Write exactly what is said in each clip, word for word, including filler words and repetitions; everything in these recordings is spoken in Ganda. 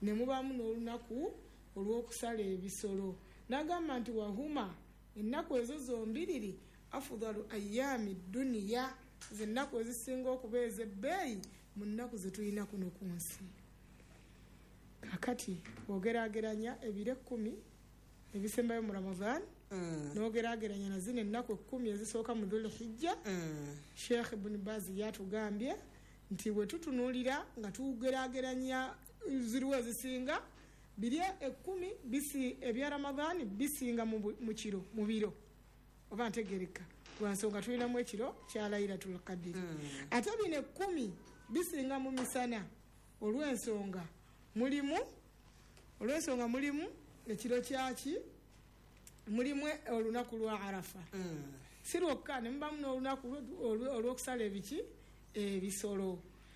ne mubaamu n'olunaku olw'okusala ebisolo. N'agamba nti wahuma ennaku ezo zombiriri afdalu ayyaami duniya, zennaku ezisinga okuba ez'ebbeeyi mu nnaku ze tulina kuno ku nsi. Kakati bw'ogeraageranya ebiro ekkumi ebisembayo mu Ramadhan mm. n'ogeraageranya na zino ennaku ekkumi ezisooka mu Dhul Hijja mm. Sheikh Ibn Baz yatugambye nti bwe tutunuulira nga tugeraageranya ziriwo ezisinga biri ekkumi bisi ebya Ramadhan bisinga mu kiro mu biro oba ntegereka lwa nsonga tulinamu ekiro kya Laylatul Qadr mm. ate bino ekkumi bisinga mu misana olw'ensonga mulimu olw'ensonga mulimu ekiro kyaki mulimu olunaku lwa Arafa mm. si lwokka ne mubamu n'olunaku olw'okusala ebiki ebisolo.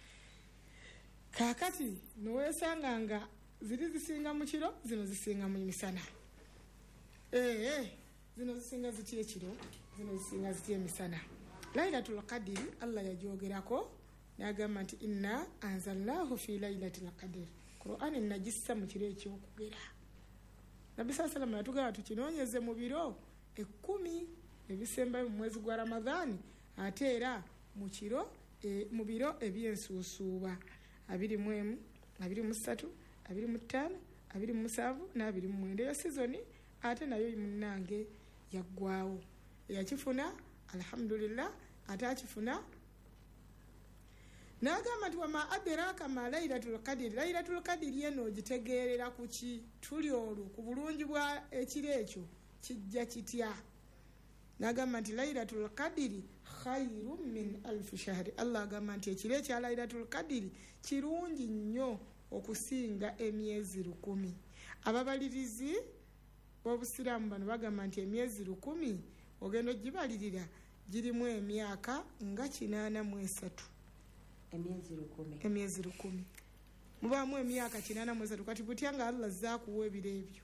Kaakati noweesanga nga ziri zisinga mu kiro zino zisinga mu misana ee zino zisinga ziki ekiro zino zisinga ziki emisana. Laylatul Qadr Allah yagyogerako n'agamba nti inna anzalnahu fi laylatil qadr, Qur'an najissa mu kiro ekyokugera. Nabbi sallallahu alayhi wa sallam yatugamba tukinoonyeze mu biro ekkumi ebisembayo mu mwezi gwa Ramadhani ate era mu kiro e, mu biro ebyensuusuuba abiri mu emu abiri mu ssatu abiri mu ttaano abiri mu musanvu n'abiri mu mwenda. Eyo sizoni ate nayo munnange yaggwaawo eyakifuna alhamdulillah ate akifuna n'agamba nti wama adraka ma Laylatul Qadr. Laylatul Qadr yeno ogitegeerera ku ki? Tuli olwo ku bulungi bwa ekiro ekyo kijja kitya? N'agamba nti Laylatul Qadr khayrun min alf shahr. Allah agamba nti ekiro ekya Laylatul Qadr kirungi nnyo okusinga emyezi lukumi. Ababalirizi b'obusiraamu bano bagamba nti emyezi lukumi ogenda ogibalirira girimu emyaka nga kinaana mu esatu. Emyezi lukumi emyezi lukumi mubaamu emyaka kinaana mu esatu. Kati butya nga Allah zaakuwa ebiro ebyo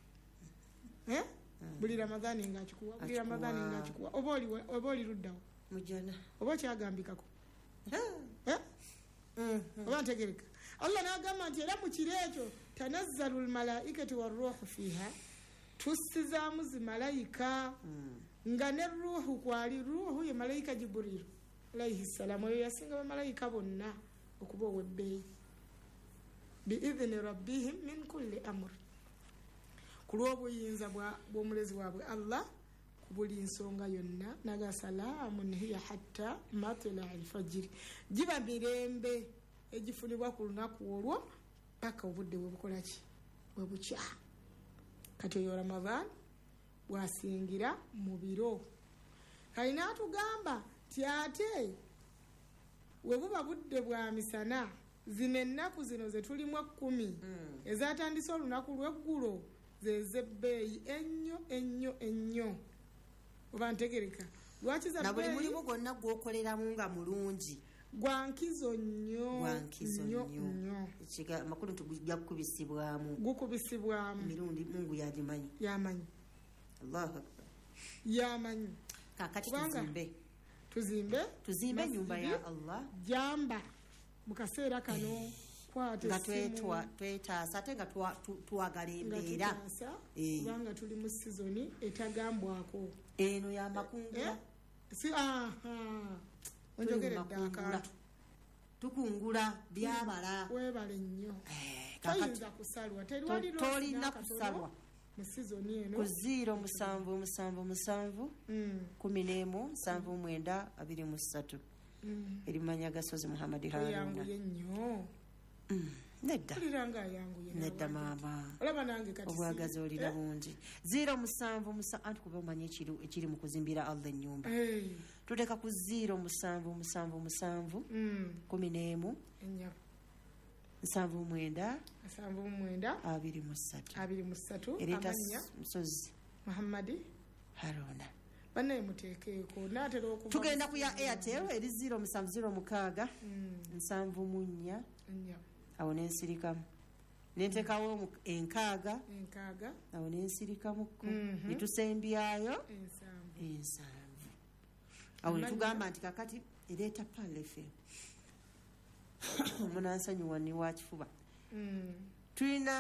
eh mm. buli Ramadhani ng'akikuwa buli Ramadhani ng'akikuwa oba oli oba oli luddawo mujana oba kyagambikako eh mm. oba ntegereka. Allah n'agamba nti era mu kiro ekyo tanazzalul malaikatu warruhu fiha, tussizaamu zi malayika mm. nga ne ruhu kwali ruhu ye malayika Jibril alayhi salamu oyo yasinga bamalayika bonna okuba ow'ebbeeyi biidhini rabbihim min kulli amr, ku lw'obuyinza bw'omulezi waabwe Allah ku buli nsonga yonna. naga salaamun hiya hatta matla alfajiri, giba mirembe egifunibwa ku lunaku olwo paka obudde bwe bukolaki bwe bukya. Kati oyo Ramadhan bwasingira mu biro. Kali n'atugamba ti ate we buba budde bwa misana zino ennaku zino ze tulimu ekkumi mm. ezatandise olunaku lw'eggulo zezebbeeyi ennyo ennyo ennyo oba ntegereka. Lwaki za na buli mulimu gwonna gw'okoleramu nga mulungi gwa nkizo nnyo nnyo nnyo ekiga amakulu nti gujja kukubisibwamu gukubisibwamu mirundi Mungu yagimanyi yamanyi Allahu akbar yamanyi. Kakati tuzimbe tuzimbe tuzimbe nyumba ya Allah jamba mu kaseera kano kwate nga twetwa twetaasa ate nga twagala embeera kubanga tuli mu sizoni etagambwako eno ya makungula si aha onjogere ddaka tukungula byabala webale nnyo kakati kusalwa tolina kusalwa mu sizoni eno ku ziro musanvu musanvu musanvu kumi n'emu nsanvu mwenda abiri mu ssatu erimanya gasozi Muhammad Haruna yanguye nnyo nedda nedda maama obwagazi olina bungi. Ziro musanvu musanvu anti kuba omanya ekiri mu kuzimbira Allah ennyumba tuteka ku ziro musanvu musanvu musanvu kumi n'emu nsanvu mwenda nsanvu mwenda abiri mu ssatu abiri mu ssatu amanya musozi Muhammad Haruna banaye mutekeeko natera okuva tugenda ku ya Airtel eri ziro musanvu ziro mukaaga nsanvu munnya awo nensirikamu nentekawo enkaaga enkaaga awo nensirikamuko nitusembyayo ensanvu awo netugamba nti kakati ereeta palefe munansonyiwa ni wakifuba tulina